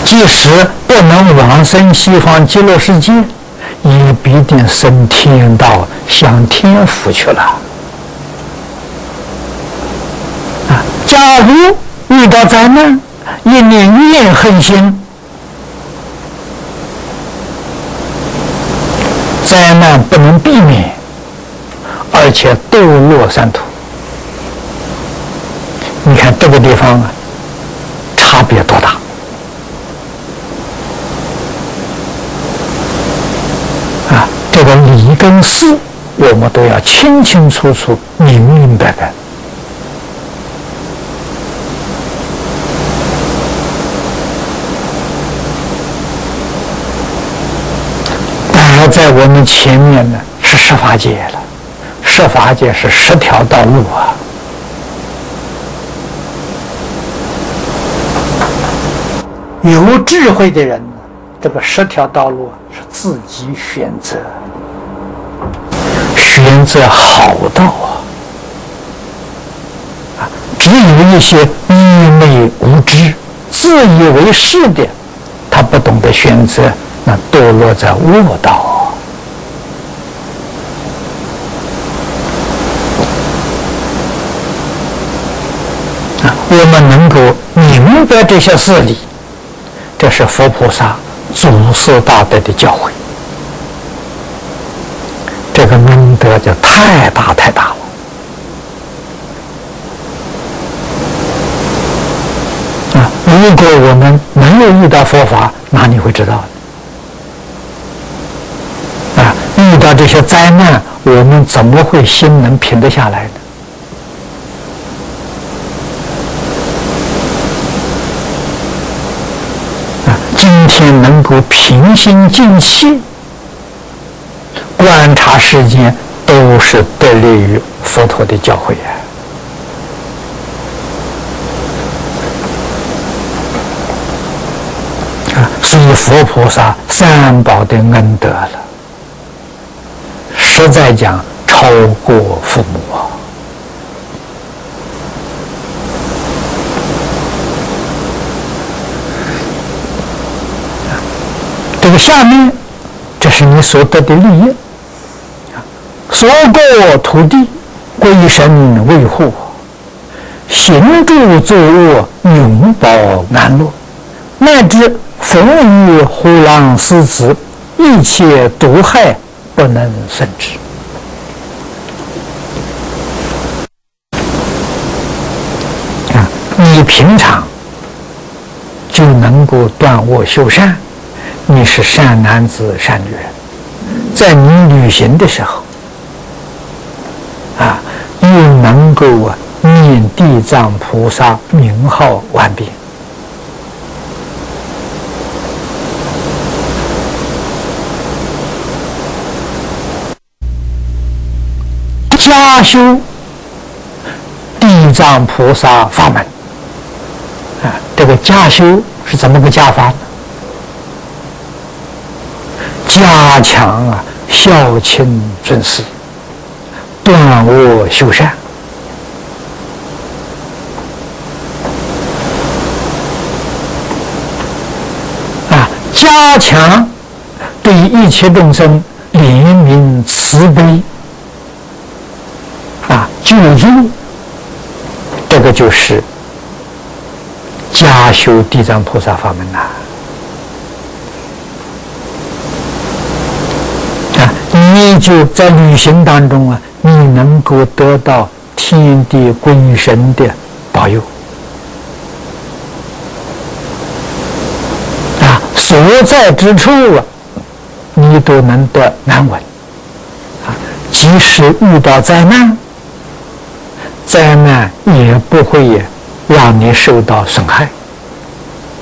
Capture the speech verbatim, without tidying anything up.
即使不能往生西方极乐世界，也必定升天道享天福去了。啊，假如遇到灾难，一念怨恨心，灾难不能避免，而且堕落三途。你看这个地方啊，差别多大？啊，这个理跟事，我们都要清清楚楚、明明白白。摆在我们前面呢是十法界了，十法界是十条道路啊。有智慧的人，这个十条道路是自己选择，选择好道啊！只有一些愚昧无知、自以为是的，他不懂得选择，那堕落在恶道啊！我们能够明白这些事理。这是佛菩萨祖师大德的教诲，这个恩德就太大太大了啊！如果我们没有遇到佛法，哪里会知道呢？啊，遇到这些灾难，我们怎么会心能平得下来呢？今天能够平心静气观察世间，都是得力于佛陀的教诲啊！所以佛菩萨三宝的恩德了，实在讲超过父母啊！这个下面，这是你所得的利益。所过土地，归身维护；行住坐卧，永保安乐；乃至逢遇虎狼狮子，一切毒害不能胜之。啊，你平常就能够断恶修善。你是善男子善女人，在你旅行的时候，啊，又能够啊念地藏菩萨名号万遍，加修地藏菩萨法门，啊，这个加修是怎么个加法呢？加强啊孝亲尊师，断恶修善啊，加强对一切众生怜悯慈悲啊救助，这个就是加修地藏菩萨法门呐、啊。你就在旅行当中啊，你能够得到天地鬼神的保佑啊，所在之处啊，你都能得安稳啊。即使遇到灾难，灾难也不会让你受到损害。